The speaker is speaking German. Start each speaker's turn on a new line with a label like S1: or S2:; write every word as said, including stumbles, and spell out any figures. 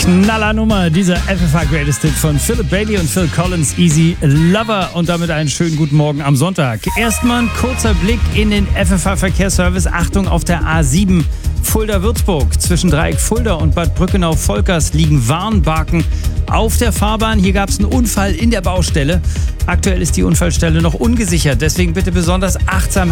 S1: Knallernummer, dieser F F H Greatest Hit von Philip Bailey und Phil Collins, Easy Lover. Und damit einen schönen guten Morgen am Sonntag. Erstmal ein kurzer Blick in den F F H Verkehrsservice. Achtung, auf der A sieben Fulda-Würzburg. Zwischen Dreieck Fulda und Bad Brückenau-Volkers liegen Warnbarken auf der Fahrbahn. Hier gab es einen Unfall in der Baustelle. Aktuell ist die Unfallstelle noch ungesichert. Deswegen bitte besonders achtsam